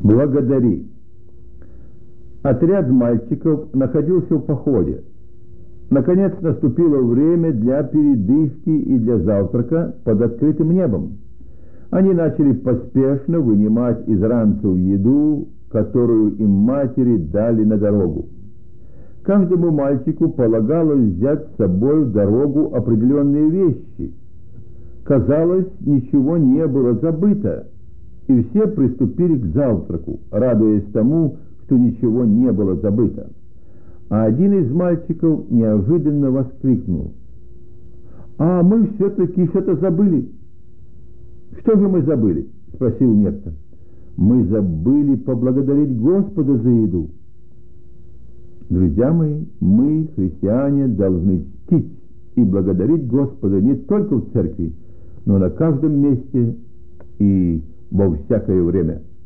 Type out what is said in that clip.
Благодари. Отряд мальчиков находился в походе. Наконец наступило время для передышки и для завтрака под открытым небом. Они начали поспешно вынимать из ранцев еду, которую им матери дали на дорогу. Каждому мальчику полагалось взять с собой в дорогу определенные вещи. Казалось, ничего не было забыто, и все приступили к завтраку, радуясь тому, что ничего не было забыто. А один из мальчиков неожиданно воскликнул: «А мы все-таки что-то забыли». «Что же мы забыли?» — спросил некто. «Мы забыли поблагодарить Господа за еду». Друзья мои, мы, христиане, должны чтить и благодарить Господа не только в церкви, но на каждом месте и во всякое время.